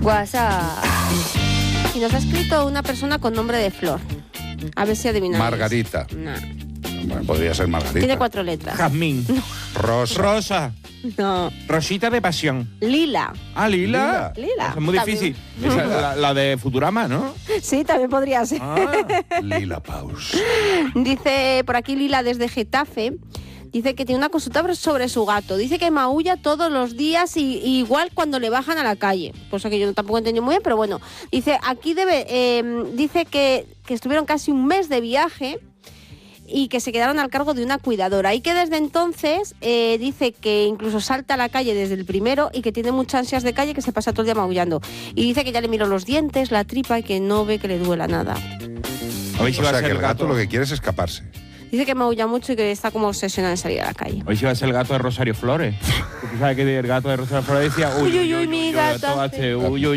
WhatsApp. Y nos ha escrito una persona con nombre de Flor. A ver si adivináis. Margarita. No. Bueno, podría ser Margarita. Tiene 4 letras. Jazmín. Rosa. Rosa. No. Rosita de pasión. Lila. Ah, Lila. Lila. Es muy También. difícil. Esa es la de Futurama, ¿no? Sí, también podría ser. Lila Paus. Dice por aquí Lila desde Getafe. Dice que tiene una consulta sobre su gato. Dice que maulla todos los días y igual cuando le bajan a la calle. Cosa que yo tampoco entendí muy bien, pero bueno. Dice, aquí dice que estuvieron casi un mes de viaje y que se quedaron al cargo de una cuidadora. Y que desde entonces dice que incluso salta a la calle desde el primero y que tiene muchas ansias de calle, que se pasa todo el día maullando. Y dice que ya le miró los dientes, la tripa y que no ve que le duela nada. A ver si O va a sea, ser que el gato lo que quiere es escaparse. Dice que maulla mucho y que está como obsesionado en salir a la calle. Hoy sí va a ser el gato de Rosario Flores. Tú sabes que el gato de Rosario Flores decía Uy, mi gato hace.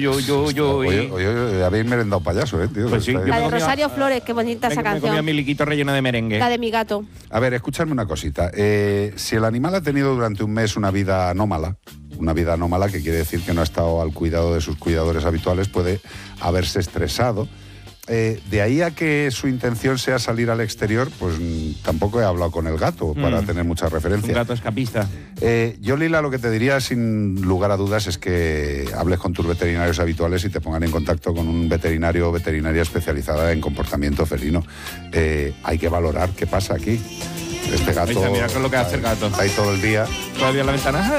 Oye, habéis merendado payaso, tío. Pues sí. La de Rosario Flores, qué bonita esa Me comía canción. mi liquito relleno de merengue. La de mi gato. A ver, escuchadme una cosita. Si el animal ha tenido durante un mes una vida anómala, que quiere decir que no ha estado al cuidado de sus cuidadores habituales, puede haberse estresado. De ahí a que su intención sea salir al exterior, pues tampoco he hablado con el gato para tener mucha referencia. Un gato escapista. Yo, Lila, lo que te diría sin lugar a dudas es que hables con tus veterinarios habituales y te pongan en contacto con un veterinario o veterinaria especializada en comportamiento felino. Hay que valorar qué pasa aquí. Este gato... Mira qué es lo que hace el gato. Está ahí todo el día. Todavía en la ventana.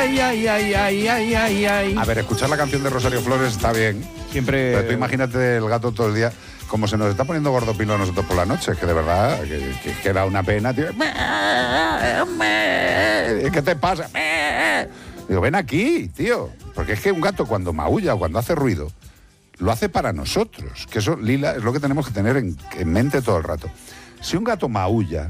Ay. A ver, escuchar la canción de Rosario Flores está bien. Siempre... Pero tú imagínate el gato todo el día, como se nos está poniendo gordopilo a nosotros por la noche, que de verdad, que da una pena, tío. ¿Qué te pasa? Digo, ven aquí, tío. Porque es que un gato cuando maulla o cuando hace ruido, lo hace para nosotros. Que eso, Lila, es lo que tenemos que tener en mente todo el rato. Si un gato maulla,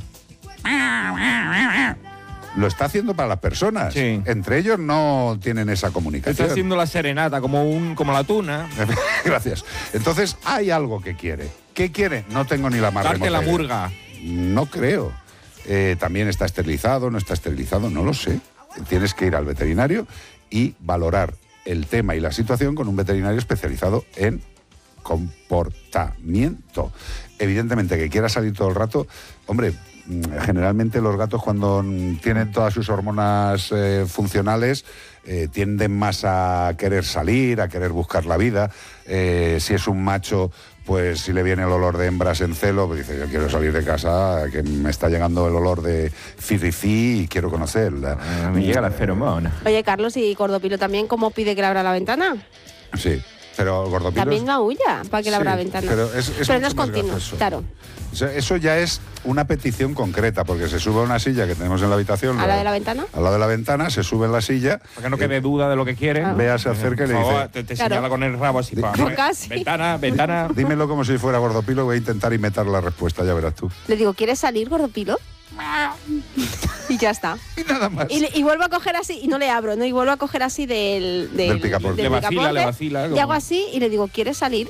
lo está haciendo para las personas. Sí. Entre ellos no tienen esa comunicación. Está haciendo la serenata como la tuna. Gracias. Entonces, hay algo que quiere. ¿Qué quiere? No tengo ni la más Darte remota la idea. murga. No creo. También está esterilizado, no está esterilizado, no lo sé. Tienes que ir al veterinario y valorar el tema y la situación con un veterinario especializado en comportamiento. Evidentemente que quiera salir todo el rato, hombre, generalmente los gatos cuando tienen todas sus hormonas funcionales tienden más a querer salir, a querer buscar la vida. Si es un macho, pues si le viene el olor de hembras en celo, pues dice, yo quiero salir de casa, que me está llegando el olor de firrifi y quiero conocerla. Me llega la feromona. Oye, Carlos, ¿y Gordopilo también cómo pide que le abra la ventana? Sí, pero Gordopilo... También maulla para que le abra la Sí, ventana. pero no es es continuo, claro. O sea, eso ya es una petición concreta, porque se sube a una silla que tenemos en la habitación. ¿A la de la ventana? Al lado de la ventana, se sube en la silla. Para que no quede duda de lo que quiere. Vea, se acerca y le Por favor, dice... te Claro. señala con el rabo así. Casi. Ventana. Dímelo como si fuera Gordopilo, voy a intentar imitar la respuesta, ya verás tú. Le digo, ¿quieres salir, Gordopilo? Y ya está. Y nada más. Y vuelvo a coger así, y no le abro, ¿no? Y vuelvo a coger así del picaporte. Le vacila. Y hago así y le digo, ¿quieres salir?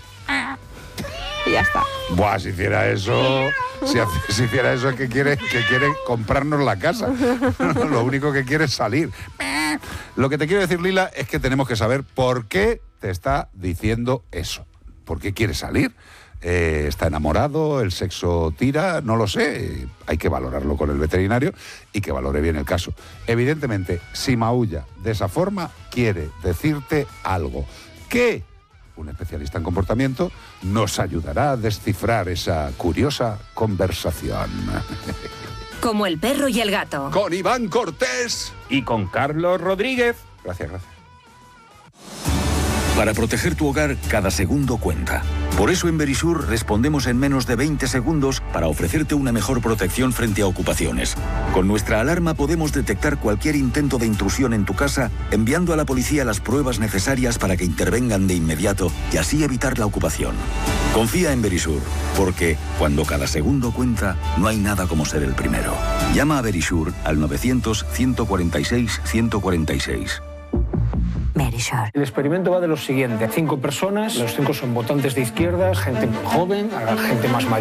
Y ya está. Buah, si hiciera eso... Si hiciera eso es que quiere comprarnos la casa. Lo único que quiere es salir. Lo que te quiero decir, Lila, es que tenemos que saber por qué te está diciendo eso. ¿Por qué quiere salir? ¿Está enamorado? ¿El sexo tira? No lo sé. Hay que valorarlo con el veterinario y que valore bien el caso. Evidentemente, si maulla de esa forma, quiere decirte algo. ¿Qué? Un especialista en comportamiento nos ayudará a descifrar esa curiosa conversación. Como el perro y el gato. Con Iván Cortés. Y con Carlos Rodríguez. Gracias. Para proteger tu hogar, cada segundo cuenta. Por eso en Verisur respondemos en menos de 20 segundos para ofrecerte una mejor protección frente a ocupaciones. Con nuestra alarma podemos detectar cualquier intento de intrusión en tu casa, enviando a la policía las pruebas necesarias para que intervengan de inmediato y así evitar la ocupación. Confía en Verisur, porque cuando cada segundo cuenta, no hay nada como ser el primero. Llama a Verisur al 900-146-146. Verisur. El experimento va de lo siguiente. 5 personas, los 5 son votantes de izquierdas, gente joven, gente más mayor.